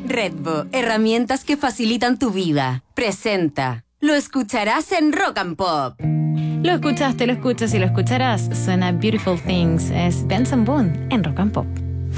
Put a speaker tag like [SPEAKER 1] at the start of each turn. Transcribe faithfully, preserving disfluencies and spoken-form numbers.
[SPEAKER 1] Redbo, herramientas que facilitan tu vida. Presenta. Lo escucharás en Rock and Pop.
[SPEAKER 2] Lo escuchaste, lo escuchas y lo escucharás. Suena Beautiful Things. Es Benson Boone en Rock and Pop.